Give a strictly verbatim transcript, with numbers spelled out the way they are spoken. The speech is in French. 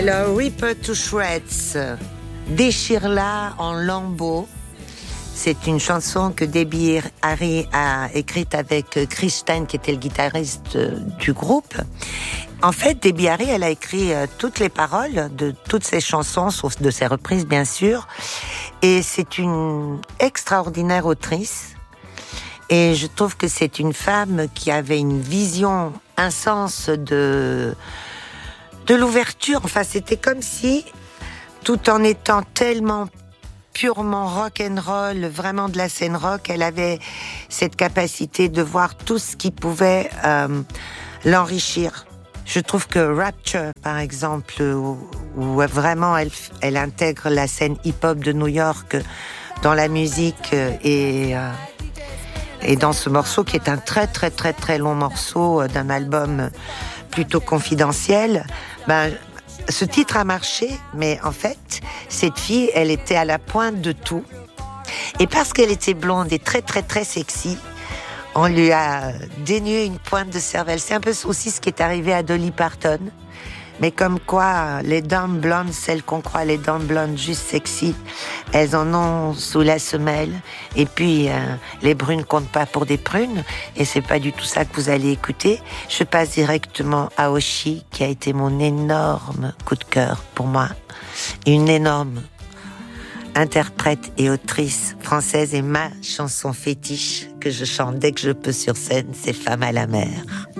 Le Rip Her to Shreds, déchire-la en lambeaux. C'est une chanson que Debbie Harry a écrite avec Chris Stein, qui était le guitariste du groupe. En fait, Debbie Harry, elle a écrit toutes les paroles de toutes ses chansons, sauf de ses reprises, bien sûr. Et c'est une extraordinaire autrice. Et je trouve que c'est une femme qui avait une vision intense de, de l'ouverture. Enfin, c'était comme si, tout en étant tellement purement rock and roll, vraiment de la scène rock, elle avait cette capacité de voir tout ce qui pouvait euh, l'enrichir. Je trouve que Rapture, par exemple, où, où vraiment elle, elle intègre la scène hip-hop de New York dans la musique et, euh, et dans ce morceau qui est un très très très très long morceau d'un album plutôt confidentiel, ben, ce titre a marché, mais en fait, cette fille, elle était à la pointe de tout. Et parce qu'elle était blonde et très très très sexy, on lui a dénué une pointe de cervelle. C'est un peu aussi ce qui est arrivé à Dolly Parton. Mais comme quoi, les dames blondes, celles qu'on croit les dames blondes juste sexy, elles en ont sous la semelle. Et puis, euh, les brunes comptent pas pour des prunes. Et c'est pas du tout ça que vous allez écouter. Je passe directement à Oshi, qui a été mon énorme coup de cœur pour moi. Une énorme interprète et autrice française, et ma chanson fétiche que je chante dès que je peux sur scène, c'est Femme à la mer.